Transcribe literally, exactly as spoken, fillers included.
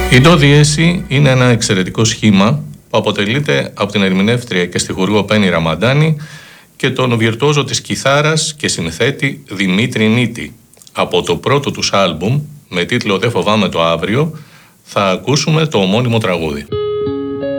Η ντο δίεση είναι ένα εξαιρετικό σχήμα που αποτελείται από την ερμηνεύτρια και στιχουργό Πέννη Ραμαντάνη και τον βιρτουόζο της κιθάρας και συνθέτη Δημήτρη Νίτη. Από το πρώτο τους άλμπουμ με τίτλο «Δεν φοβάμαι το αύριο» θα ακούσουμε το ομώνυμο τραγούδι.